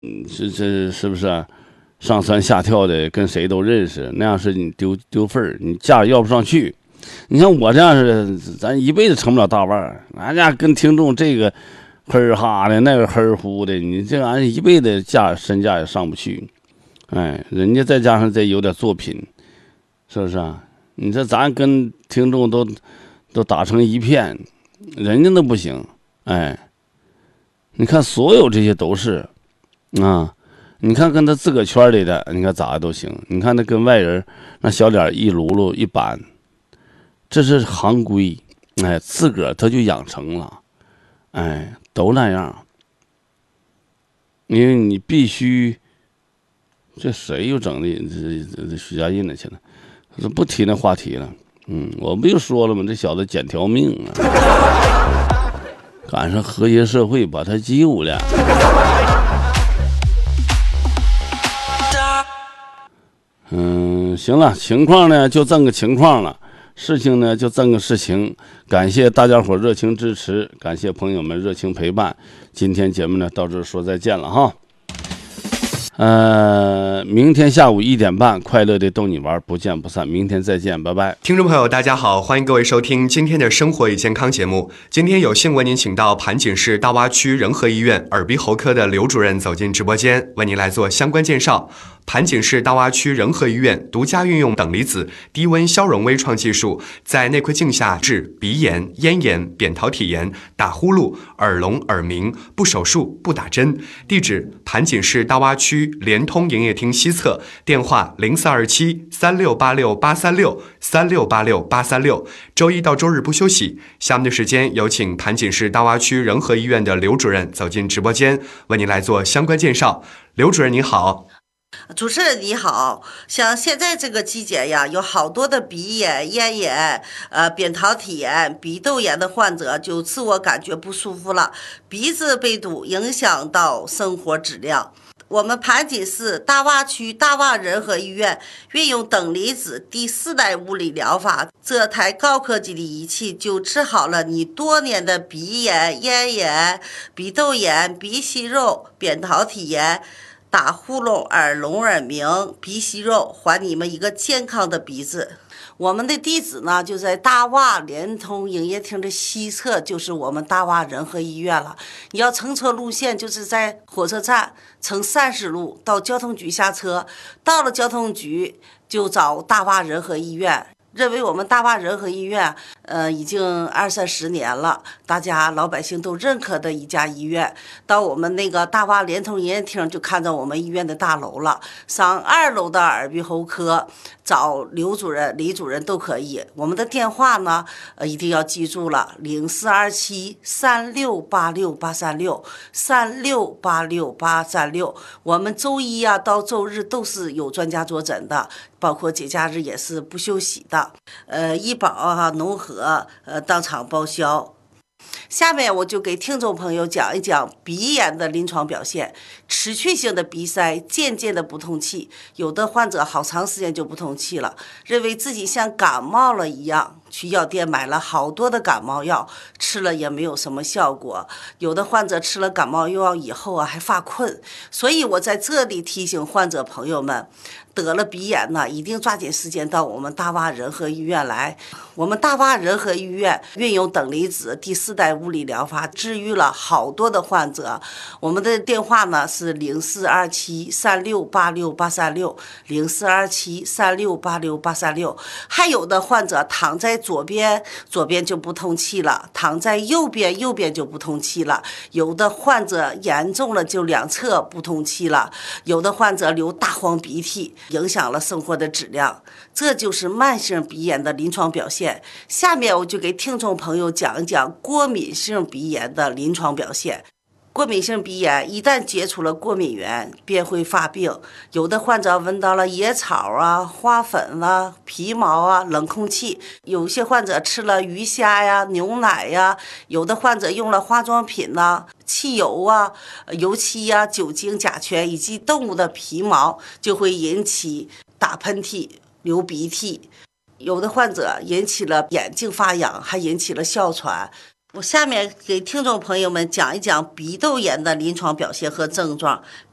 这是不是啊？上蹿下跳的，跟谁都认识，那样是你丢份儿，你价要不上去。你像我这样是，咱一辈子成不了大腕儿，俺家跟听众这个嘿儿哈的，那个嘿儿呼的，你这玩意一辈子身价也上不去。哎，人家再加上这有点作品，是不是啊？你这咱跟听众都打成一片，人家都不行。哎，你看所有这些都是啊。你看跟他自个圈里的，你看咋都行。你看他跟外人那小脸一噜噜一板，这是行规。哎，自个儿他就养成了。哎，都那样。因为你必须，这谁又整的这许家印了去了？不提那话题了。我不就说了吗？这小子捡条命啊，赶上和谐社会把他救了。行了，情况呢就这么个情况了，事情呢就这么个事情。感谢大家伙热情支持，感谢朋友们热情陪伴。今天节目呢到这说再见了哈。明天下午1点半，快乐的逗你玩，不见不散。明天再见，拜拜。 听众朋友，大家好，欢迎各位收听今天的生活与健康节目。今天有幸为您请到盘锦市大洼区仁和医院耳鼻喉科的刘主任走进直播间，为您来做相关介绍。盘锦市大洼区仁和医院独家运用等离子低温消融微创技术，在内窥镜下治鼻炎、咽炎、扁桃体炎、打呼噜、耳聋耳鸣，不手术不打针。地址：盘锦市大洼区联通营业厅西侧，电话0427-3686-836-3686。周一到周日不休息。下面的时间有请盘锦市大洼区仁和医院的刘主任走进直播间，为您来做相关介绍。刘主任您好。 主持人你好，像现在这个季节呀，有好多的鼻炎、咽炎、扁桃体炎、鼻窦炎的患者就自我感觉不舒服了，鼻子被堵，影响到生活质量。我们盘锦市大洼区大洼仁和医院运用等离子第4代物理疗法，这台高科技的仪器就治好了你多年的鼻炎、咽炎、鼻窦炎、鼻息肉、扁桃体炎、打呼噜、耳聋耳鸣、鼻息肉，还你们一个健康的鼻子。我们的地址呢，就在大洼联通营业厅的西侧，就是我们大洼仁和医院了。你要乘车路线，就是在火车站乘30路到交通局下车，到了交通局就找大洼仁和医院。认为我们大洼仁和医院，已经20-30年了，大家老百姓都认可的一家医院。到我们那个大洼联通营业厅，就看到我们医院的大楼了。上2楼的耳鼻喉科找刘主任、李主任都可以。我们的电话呢，一定要记住了，0427-3686-836-3686-836。我们周一啊到周日都是有专家坐诊的，包括节假日也是不休息的。医保啊、农合当场报销。下面我就给听众朋友讲一讲鼻炎的临床表现。持续性的鼻塞，渐渐的不通气，有的患者好长时间就不通气了，认为自己像感冒了一样，去药店买了好多的感冒药，吃了也没有什么效果。有的患者吃了感冒药以后啊，还发困。所以我在这里提醒患者朋友们，得了鼻炎呢，一定抓紧时间到我们大洼仁和医院来。我们大洼仁和医院运用等离子第4代物理疗法，治愈了好多的患者。我们的电话呢是0427-3686-836，0427-3686-836。还有的患者躺在左边就不通气了，躺在右边就不通气了。有的患者严重了就2侧不通气了，有的患者流大黄鼻涕，影响了生活的质量。这就是慢性鼻炎的临床表现。下面我就给听众朋友讲一讲过敏性鼻炎的临床表现。过敏性鼻炎一旦接触了过敏源，便会发病。有的患者闻到了野草啊、花粉啊、皮毛啊、冷空气；有些患者吃了鱼虾呀、牛奶呀；有的患者用了化妆品呐、汽油啊、油漆呀、酒精、甲醛以及动物的皮毛，就会引起打喷嚏、流鼻涕。有的患者引起了眼睛发痒，还引起了哮喘。我下面给听众朋友们讲一讲鼻窦炎的临床表现和症状。